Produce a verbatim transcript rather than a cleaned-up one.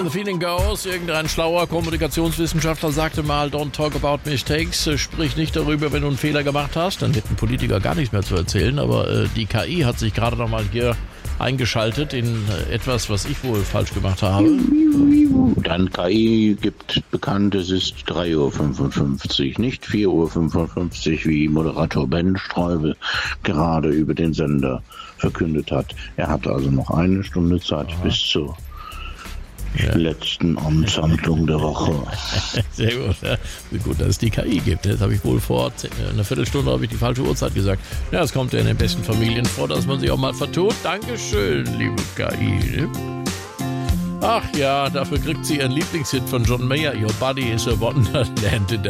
and the feeling goes. Irgendein schlauer Kommunikationswissenschaftler sagte mal, don't talk about mistakes. Sprich nicht darüber, wenn du einen Fehler gemacht hast. Dann hätten Politiker gar nichts mehr zu erzählen. Aber äh, die K I hat sich gerade noch mal hier eingeschaltet in äh, etwas, was ich wohl falsch gemacht habe. Dann K I gibt bekannt, es ist drei Uhr fünfundfünfzig, nicht vier Uhr fünfundfünfzig, wie Moderator Ben Streubel gerade über den Sender verkündet hat. Er hatte also noch eine Stunde Zeit Aha. bis zur ja. letzten Amtshandlung der Woche. Sehr gut. Ja. Gut, dass es die K I gibt. Das habe ich wohl vor einer Viertelstunde habe ich die falsche Uhrzeit gesagt. Ja, es kommt ja in den besten Familien vor, dass man sich auch mal vertut. Dankeschön, liebe K I. Ach ja, dafür kriegt sie ihren Lieblingshit von John Mayer. Your body is a wonderland in der